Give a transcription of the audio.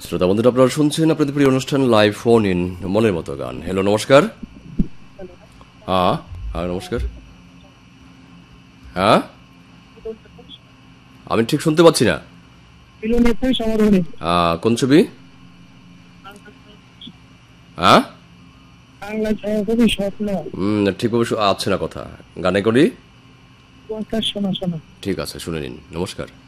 শ্রোতা বন্ধুরা, আপনারা শুনছেন আপনাদের প্রিয় অনুষ্ঠান লাইভ ফোন ইন মনের মতো গান। হ্যালো, নমস্কার। হ্যাঁ হ্যাঁ, নমস্কার। হ্যাঁ, আমি ঠিক শুনতে পাচ্ছি না। কোন ছবি? হ্যাঁ, ঠিকভাবে আসছে না কথা। গানে করি। ঠিক আছে, শুনে নিন। নমস্কার।